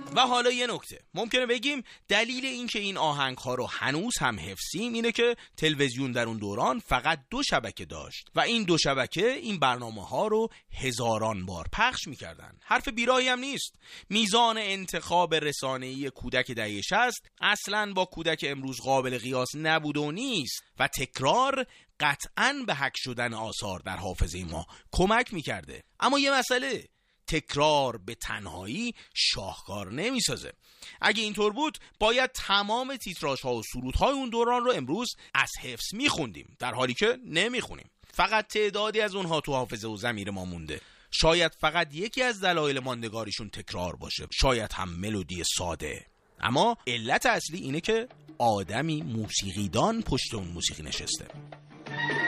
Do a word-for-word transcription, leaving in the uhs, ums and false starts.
و حالا یه نکته ممکنه بگیم دلیل این که این آهنگ ها رو هنوز هم حفظیم اینه که تلویزیون در اون دوران فقط دو شبکه داشت و این دو شبکه این برنامه ها رو هزاران بار پخش میکردن. حرف بیراهی هم نیست. میزان انتخاب رسانه‌ای کودک دهه شصت اصلاً با کودک امروز قابل قیاس نبود و نیست و تکرار قطعاً به حک شدن آثار در حافظه ما کمک میکرده. اما یه مسئله، تکرار به تنهایی شاهکار نمیسازه. اگه اینطور بود باید تمام تیتراژ ها و سرود های اون دوران رو امروز از حفظ میخوندیم، در حالی که نمیخونیم. فقط تعدادی از اونها تو حافظه و ضمیر ما مونده. شاید فقط یکی از دلایل ماندگاریشون تکرار باشه، شاید هم ملودی ساده. اما علت اصلی اینه که آدمی موسیقیدان پشت اون موسیقی نشسته.